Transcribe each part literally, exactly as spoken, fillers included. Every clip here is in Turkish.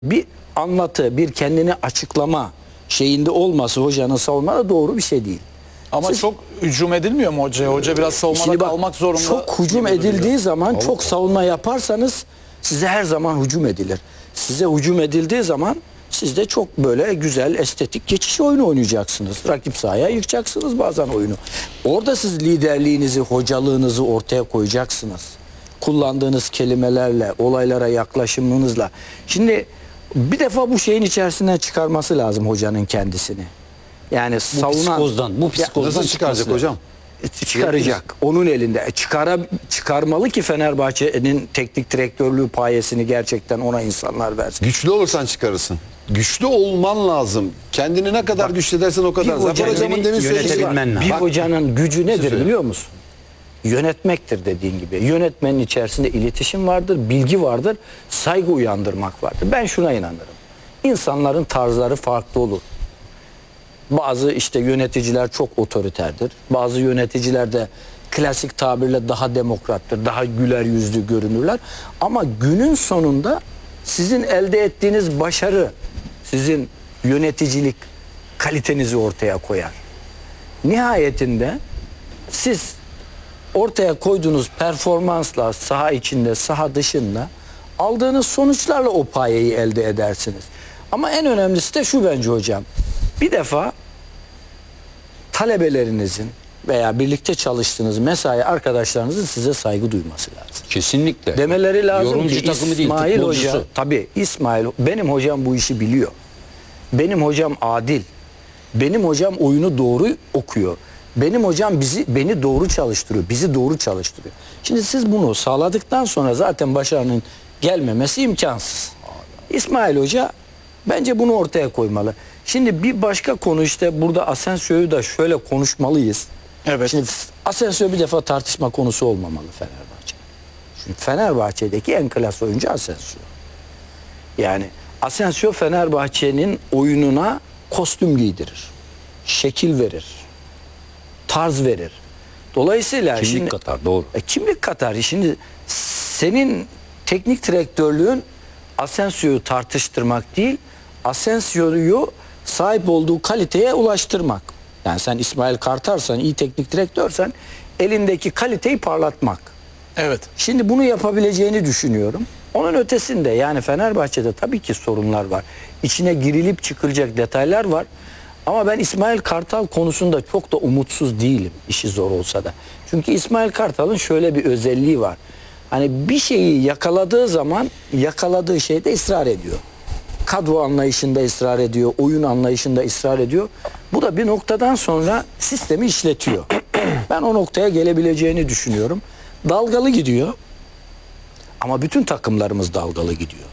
bir anlatı, bir kendini açıklama şeyinde olması hocanın savunmada doğru bir şey değil. Ama Siz, çok hücum edilmiyor mu hocaya? Hoca biraz savunmada bak, kalmak zorunda. çok hücum edildiği zaman, Allah. çok savunma yaparsanız size her zaman hücum edilir. Size hücum edildiği zaman siz de çok böyle güzel, estetik geçiş oyunu oynayacaksınız. Rakip sahaya yıkacaksınız bazen oyunu. Orada siz liderliğinizi, hocalığınızı ortaya koyacaksınız. Kullandığınız kelimelerle, olaylara yaklaşımınızla. Şimdi bir defa bu şeyin içerisinden çıkarması lazım hocanın kendisini. Yani bu savunan... psikozdan, bu psikozdan nasıl çıkaracak hocam? Çıkaracak. Onun elinde. Çıkara, çıkarmalı ki Fenerbahçe'nin teknik direktörlüğü payesini gerçekten ona insanlar versin. Güçlü olursan çıkarırsın. Güçlü olman lazım. Kendini ne kadar güçlü edersen o kadar. Zafer hocamın demin söylediği bir Bak, hocanın gücü nedir biliyor musun? Yönetmektir dediğin gibi. Yönetmenin içerisinde iletişim vardır, bilgi vardır, saygı uyandırmak vardır. Ben şuna inanırım. İnsanların tarzları farklı olur. Bazı işte yöneticiler çok otoriterdir. Bazı yöneticiler de klasik tabirle daha demokrattır, daha güler yüzlü görünürler. Ama günün sonunda sizin elde ettiğiniz başarı, sizin yöneticilik kalitenizi ortaya koyar. Nihayetinde siz ortaya koyduğunuz performansla saha içinde, saha dışında aldığınız sonuçlarla o payeyi elde edersiniz. Ama en önemlisi de şu bence hocam. Bir defa talebelerinizin veya birlikte çalıştığınız mesai arkadaşlarınızın size saygı duyması lazım. Kesinlikle. Demeleri lazım Yorumcu ki takımı değil, İsmail futbolcusu. Hoca, tabii İsmail, benim hocam bu işi biliyor. Benim hocam adil. Benim hocam oyunu doğru okuyor. Benim hocam bizi beni doğru çalıştırıyor. Bizi doğru çalıştırıyor. Şimdi siz bunu sağladıktan sonra zaten başarının gelmemesi imkansız. İsmail Hoca bence bunu ortaya koymalı. Şimdi bir başka konu işte burada Asensio'yu da şöyle konuşmalıyız. Evet. Şimdi Asensio bir defa tartışma konusu olmamalı Fenerbahçe. Çünkü Fenerbahçe'deki en klas oyuncu Asensio. Yani Asensio Fenerbahçe'nin oyununa kostüm giydirir. Şekil verir. Tarz verir. Dolayısıyla Kimlik şimdi, katar, doğru. E, kimlik katar. Şimdi senin teknik direktörlüğün Asensio'yu tartıştırmak değil, Asensio'yu sahip olduğu kaliteye ulaştırmak. Yani sen İsmail Kartal'san, iyi teknik direktörsen elindeki kaliteyi parlatmak. Evet. Şimdi bunu yapabileceğini düşünüyorum. Onun ötesinde yani Fenerbahçe'de tabii ki sorunlar var. İçine girilip çıkılacak detaylar var. Ama ben İsmail Kartal konusunda çok da umutsuz değilim işi zor olsa da. Çünkü İsmail Kartal'ın şöyle bir özelliği var. Hani bir şeyi yakaladığı zaman yakaladığı şeyde ısrar ediyor. Kadro anlayışında ısrar ediyor, oyun anlayışında ısrar ediyor. Bu da bir noktadan sonra sistemi işletiyor. Ben o noktaya gelebileceğini düşünüyorum. Dalgalı gidiyor. Ama bütün takımlarımız dalgalı gidiyor.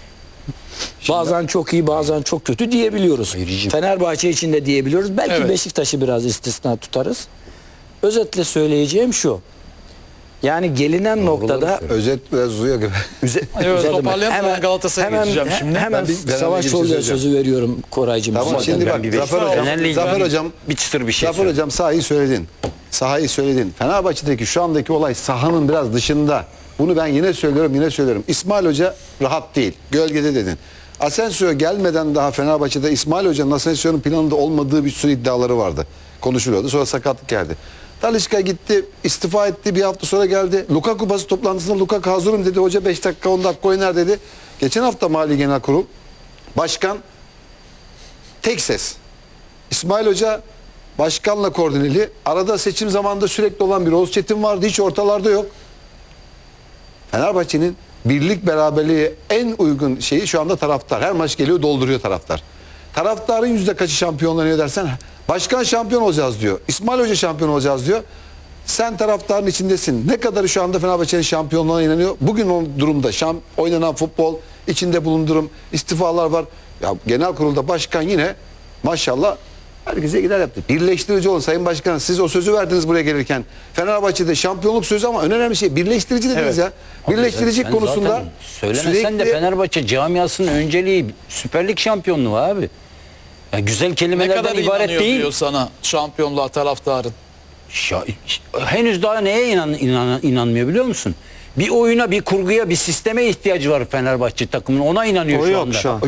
Şimdi, bazen çok iyi, bazen çok kötü diyebiliyoruz. Ayrıcım. Fenerbahçe için de diyebiliyoruz. Belki evet. Beşiktaş'ı biraz istisna tutarız. Özetle söyleyeceğim şu. Yani gelinen Doğru noktada özet biraz uzuyor gibi. Üze, evet, toparlayalım. Hemen Galatasaray'a geçeceğim şimdi. Hemen bir, Savaş Çollu'ya sözü veriyorum Koraycığım. Tamam şimdi bak Zafer Hocam, Zafer Hocam bir çıtır bir şey. Zafer Hocam sahayı söyledin. Sahayı söyledin. Fenerbahçe'deki şu andaki olay sahanın biraz dışında. Bunu ben yine söylüyorum, yine söylüyorum. İsmail Hoca rahat değil. Gölgede dedin. Asensio gelmeden daha Fenerbahçe'de İsmail Hoca'nın Asensio'nun planında olmadığı bir sürü iddiaları vardı. Konuşuluyordu. Sonra sakatlık geldi. Talisca gitti, istifa etti. Bir hafta sonra geldi. Lukaku basın toplantısında Lukaku hazırım dedi. Hoca beş dakika on dakika oynar dedi. Geçen hafta Mali Genel Kurul Başkan tek ses. İsmail Hoca başkanla koordineli. Arada seçim zamanında sürekli olan bir Oğuz Çetin vardı. Hiç ortalarda yok. Fenerbahçe'nin birlik beraberliğe en uygun şeyi şu anda taraftar. Her maç geliyor dolduruyor taraftar. Taraftarın yüzde kaçı şampiyonlanıyor dersen başkan şampiyon olacağız diyor. İsmail Hoca şampiyon olacağız diyor. Sen taraftarın içindesin. Ne kadarı şu anda Fenerbahçe'nin şampiyonluğuna inanıyor? Bugün o durumda şam, oynanan futbol, içinde bulundurum, istifalar var. Ya genel kurulda başkan yine maşallah herkese gider yaptı. Birleştirici olun Sayın Başkan. Siz o sözü verdiniz buraya gelirken. Fenerbahçe'de şampiyonluk sözü ama en önemli şey birleştirici dediniz evet. ya. Birleştirici Abi, konusunda söylemesen sürekli... de Fenerbahçe camiasının önceliği Süper Lig şampiyonluğu abi. Yani güzel kelimelerden ibaret değil. Diyor sana şampiyonluğa taraftarın? Ya, henüz daha neye inan, inan, inanmıyor biliyor musun? Bir oyuna, bir kurguya, bir sisteme ihtiyacı var Fenerbahçe takımının. Ona inanıyor O şu yok anda. şu an.